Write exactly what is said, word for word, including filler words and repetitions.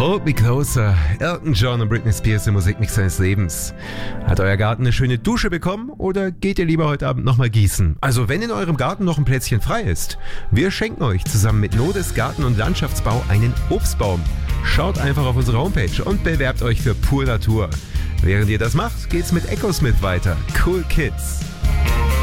Hold Me Closer, Elton John und Britney Spears, der Musikmix seines Lebens. Hat euer Garten eine schöne Dusche bekommen oder geht ihr lieber heute Abend nochmal gießen? Also wenn in eurem Garten noch ein Plätzchen frei ist, wir schenken euch zusammen mit Nodes Garten- und Landschaftsbau einen Obstbaum. Schaut einfach auf unsere Homepage und bewerbt euch für Pur Natur. Während ihr das macht, geht's mit Echosmith weiter. Cool Kids.